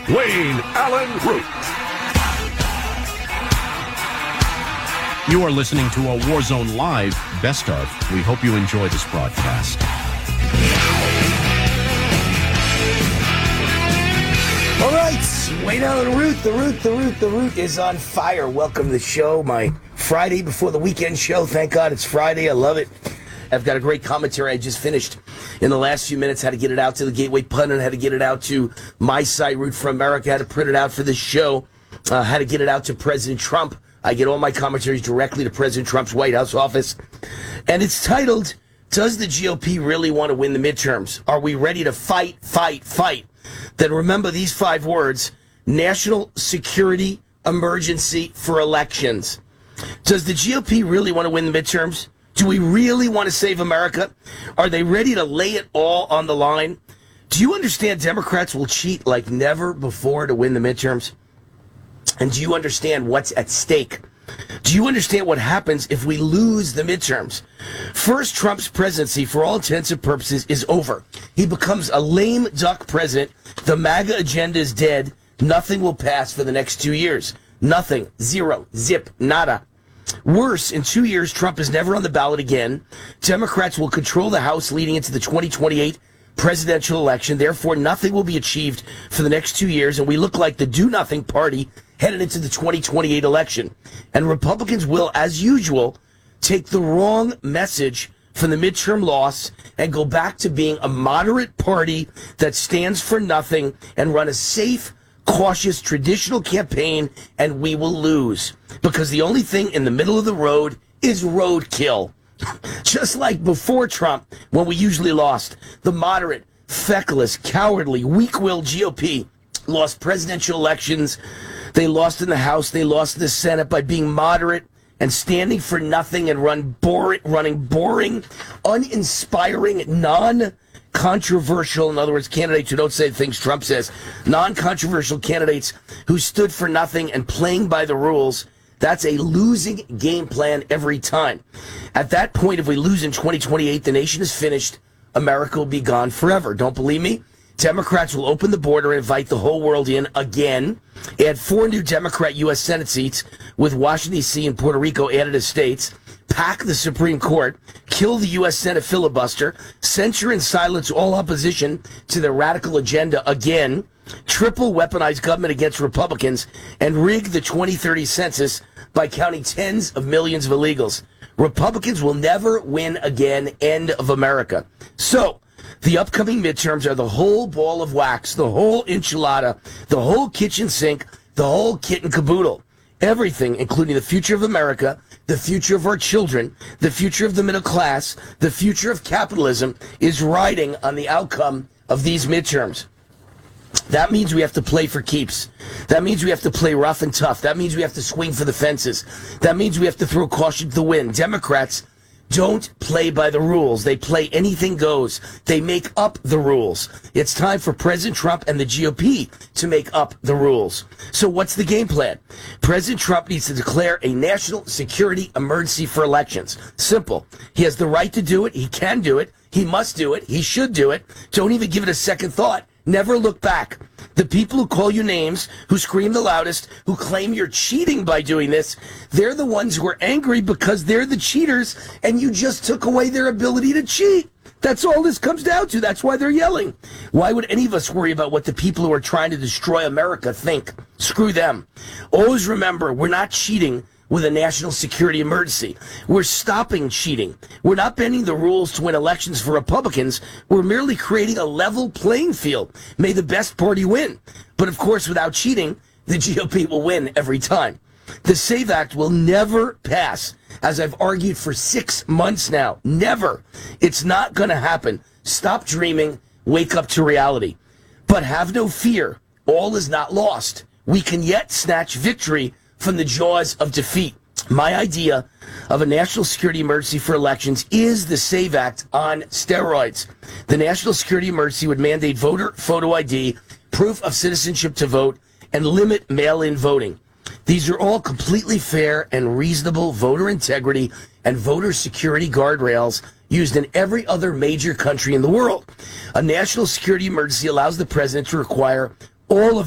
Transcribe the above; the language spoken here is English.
Wayne Allen Root. You are listening to a Warzone Live Best Of. We hope you enjoy this broadcast. All right, Wayne Allen Root. The Root is on fire. Welcome to the show, my Friday before the weekend show. Thank God it's Friday. I love it. I've got a great commentary I just finished in the last few minutes. How to get it out to the Gateway Pundit, how to get it out to my site, Root for America, how to print it out for this show, how to get it out to President Trump. I get all my commentaries directly to President Trump's White House office. And it's titled, Does the GOP Really Want to Win the Midterms? Are we ready to fight? Then remember these 5 words: national security emergency for elections. Does the GOP really want to win the midterms? Do we really want to save America? Are they ready to lay it all on the line? Do you understand Democrats will cheat like never before to win the midterms? And do you understand what's at stake? Do you understand what happens if we lose the midterms? First, Trump's presidency, for all intents and purposes, is over. He becomes a lame duck president. The MAGA agenda is dead. Nothing will pass for the next 2 years. Nothing. Zero. Zip. Nada. Worse, in 2 years, Trump is never on the ballot again. Democrats will control the House leading into the 2028 presidential election. Therefore, nothing will be achieved for the next 2 years, and we look like the do-nothing party headed into the 2028 election. And Republicans will, as usual, take the wrong message from the midterm loss and go back to being a moderate party that stands for nothing and run a safe, cautious, traditional campaign, and we will lose. Because the only thing in the middle of the road is roadkill. Just like before Trump, when we usually lost, the moderate, feckless, cowardly, weak-willed GOP lost presidential elections. They lost in the House. They lost in the Senate by being moderate and standing for nothing and running boring, uninspiring, non-controversial, in other words, candidates who don't say the things Trump says, non-controversial candidates who stood for nothing and playing by the rules. That's a losing game plan every time. At that point, if we lose in 2028, the nation is finished. America will be gone forever. Don't believe me? Democrats will open the border and invite the whole world in again. Add 4 new Democrat U.S. Senate seats with Washington, D.C. and Puerto Rico added as states. Pack the Supreme Court. Kill the U.S. Senate filibuster. Censure and silence all opposition to the radical agenda again. Triple weaponized government against Republicans. And rig the 2030 census by counting tens of millions of illegals. Republicans will never win again. End of America. So, the upcoming midterms are the whole ball of wax, the whole enchilada, the whole kitchen sink, the whole kit and caboodle. Everything, including the future of America, the future of our children, the future of the middle class, the future of capitalism, is riding on the outcome of these midterms. That means we have to play for keeps. That means we have to play rough and tough. That means we have to swing for the fences. That means we have to throw caution to the wind. Democrats don't play by the rules. They play anything goes. They make up the rules. It's time for President Trump and the GOP to make up the rules. So what's the game plan? President Trump needs to declare a national security emergency for elections. Simple. He has the right to do it. He can do it. He must do it. He should do it. Don't even give it a second thought. Never look back. The people who call you names, who scream the loudest, who claim you're cheating by doing this, they're the ones who are angry because they're the cheaters and you just took away their ability to cheat. That's all this comes down to. That's why they're yelling. Why would any of us worry about what the people who are trying to destroy America think? Screw them. Always remember, we're not cheating with a national security emergency. We're stopping cheating. We're not bending the rules to win elections for Republicans. We're merely creating a level playing field. May the best party win. But of course, without cheating, the GOP will win every time. The SAVE Act will never pass, as I've argued for 6 months now. Never. It's not going to happen. Stop dreaming. Wake up to reality. But have no fear. All is not lost. We can yet snatch victory from the jaws of defeat. My idea of a national security emergency for elections is the SAVE Act on steroids. The national security emergency would mandate voter photo ID, proof of citizenship to vote, and limit mail-in voting. These are all completely fair and reasonable voter integrity and voter security guardrails used in every other major country in the world. A national security emergency allows the president to require all of